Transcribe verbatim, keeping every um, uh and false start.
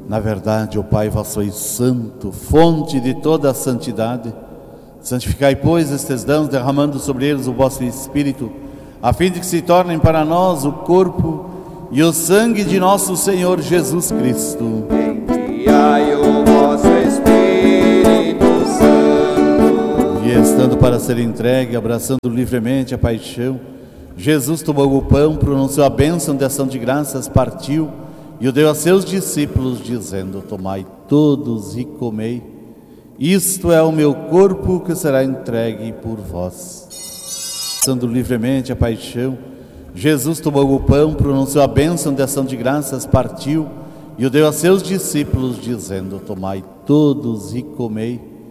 Na verdade, ó Pai, vós sois santo, fonte de toda a santidade. Santificai, pois, estes dons, derramando sobre eles o vosso Espírito, a fim de que se tornem para nós o corpo e o sangue de nosso Senhor Jesus Cristo. Enviai o vosso Espírito Santo. E estando para ser entregue, abraçando livremente a paixão, Jesus tomou o pão, pronunciou a bênção de ação de graças, partiu e o deu a seus discípulos, dizendo: tomai todos e comei, isto é o meu corpo que será entregue por vós. Abraçando livremente a paixão, Jesus tomou o pão, pronunciou a bênção de ação de graças, partiu e o deu a seus discípulos, dizendo: tomai todos e comei,